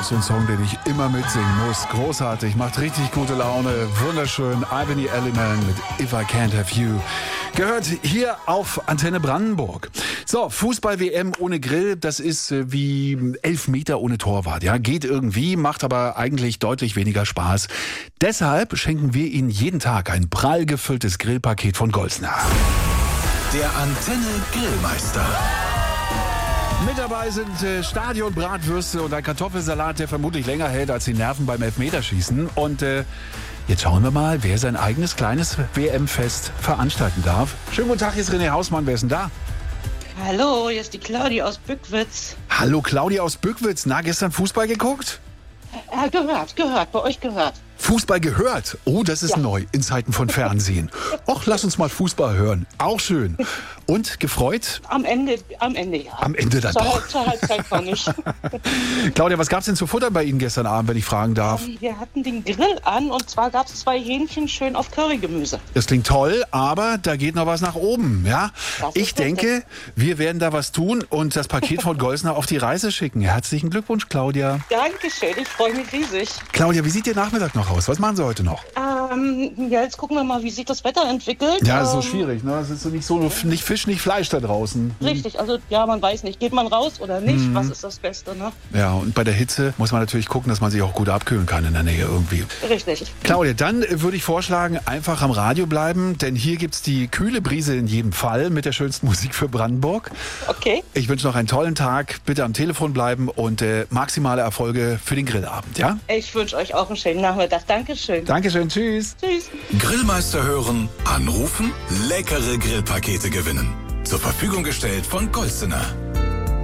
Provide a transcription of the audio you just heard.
auch so ein Song, den ich immer mitsingen muss. Großartig, macht richtig gute Laune. Wunderschön. Albany Elliman mit If I Can't Have You. Gehört hier auf Antenne Brandenburg. So, Fußball-WM ohne Grill, das ist wie 11 Meter ohne Torwart. Ja, geht irgendwie, macht aber eigentlich deutlich weniger Spaß. Deshalb schenken wir Ihnen jeden Tag ein prall gefülltes Grillpaket von Golsner. Der Antenne Grillmeister. Mit dabei sind Stadionbratwürste und ein Kartoffelsalat, der vermutlich länger hält als die Nerven beim Elfmeterschießen. Und jetzt schauen wir mal, wer sein eigenes kleines WM-Fest veranstalten darf. Schönen guten Tag, hier ist René Hausmann. Wer ist denn da? Hallo, hier ist die Claudia aus Bückwitz. Hallo, Claudia aus Bückwitz. Na, gestern Fußball geguckt? Gehört, bei euch gehört. Fußball gehört? Oh, das ist neu in Zeiten von Fernsehen. Och, lass uns mal Fußball hören. Auch schön. Und gefreut? Am Ende, ja. Am Ende dann doch. Zur Halbzeit war nicht. Claudia, was gab's denn zu futtern bei Ihnen gestern Abend, wenn ich fragen darf? Wir hatten den Grill an und zwar gab es 2 Hähnchen schön auf Currygemüse. Das klingt toll, aber da geht noch was nach oben, ja? Das Ich ist denke, wir werden da was tun und das Paket von Golsner auf die Reise schicken. Herzlichen Glückwunsch, Claudia. Dankeschön, ich freue mich riesig. Claudia, wie sieht Ihr Nachmittag noch aus? Was machen Sie heute noch? Ja, jetzt gucken wir mal, wie sich das Wetter entwickelt. Ja, ist so schwierig, ne? Es ist nicht Fisch, nicht Fleisch da draußen. Richtig, also ja, man weiß nicht, geht man raus oder nicht, was ist das Beste, ne? Ja, und bei der Hitze muss man natürlich gucken, dass man sich auch gut abkühlen kann in der Nähe irgendwie. Richtig. Claudia, dann würde ich vorschlagen, einfach am Radio bleiben, denn hier gibt's die kühle Brise in jedem Fall mit der schönsten Musik für Brandenburg. Okay. Ich wünsche noch einen tollen Tag, bitte am Telefon bleiben und maximale Erfolge für den Grillabend, ja? Ich wünsche euch auch einen schönen Nachmittag. Dankeschön. Dankeschön, tschüss. Tschüss. Grillmeister hören, anrufen, leckere Grillpakete gewinnen. Zur Verfügung gestellt von Golsner.